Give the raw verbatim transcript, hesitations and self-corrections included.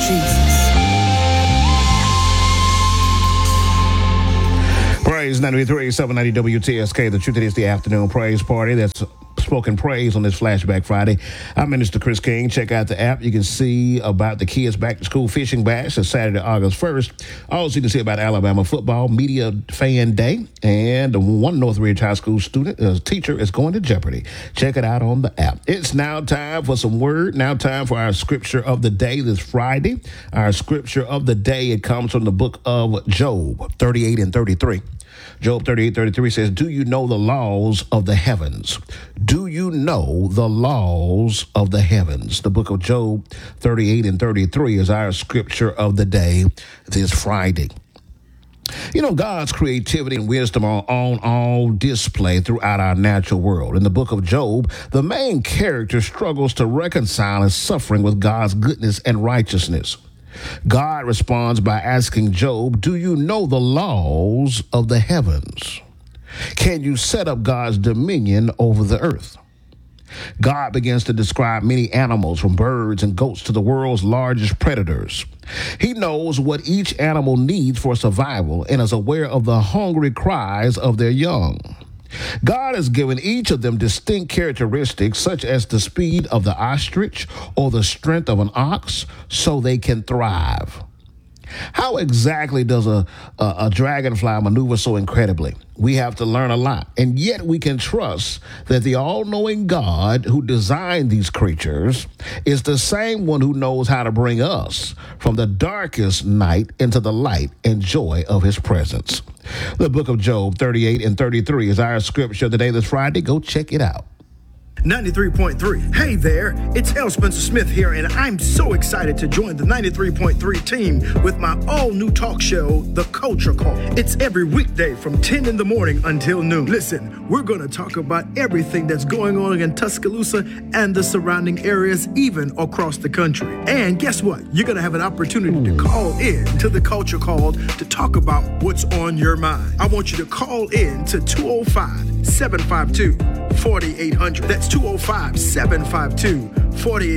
Jesus. Praise ninety-three, seven ninety W T S K. The truth is the afternoon praise party. That's spoken praise on this Flashback Friday. I'm Minister Chris King. Check out the app. You can see about the kids' back to school fishing bash. It's Saturday, August first. Also, you can see about Alabama football media fan day. And one Northridge High School student, uh, teacher is going to Jeopardy. Check it out on the app. It's now time for some word. Now time for our scripture of the day this Friday. Our scripture of the day, it comes from the book of Job, thirty-eight and thirty-three. Job thirty-eight thirty-three says, do you know the laws of the heavens? Do you know the laws of the heavens? The book of Job thirty-eight and thirty-three is our scripture of the day this Friday. You know, God's creativity and wisdom are on all display throughout our natural world. In the book of Job, the main character struggles to reconcile his suffering with God's goodness and righteousness. God responds by asking Job, do you know the laws of the heavens? Can you set up God's dominion over the earth? God begins to describe many animals, from birds and goats to the world's largest predators. He knows what each animal needs for survival and is aware of the hungry cries of their young. God has given each of them distinct characteristics, such as the speed of the ostrich or the strength of an ox, so they can thrive. How exactly does a, a, a dragonfly maneuver so incredibly? We have to learn a lot, and yet we can trust that the all-knowing God who designed these creatures is the same one who knows how to bring us from the darkest night into the light and joy of his presence. The book of Job thirty-eight and thirty-three is our scripture of the day this Friday. Go check it out. ninety-three point three. Hey there, it's L. Spencer Smith here, and I'm so excited to join the ninety-three point three team with my all-new talk show, The Culture Call. It's every weekday from ten in the morning until noon. Listen, we're going to talk about everything that's going on in Tuscaloosa and the surrounding areas, even across the country. And guess what? You're going to have an opportunity to call in to The Culture Call to talk about what's on your mind. I want you to call in to two oh five, seven five two, four eight hundred. That's two oh five, seven five two, four eight hundred.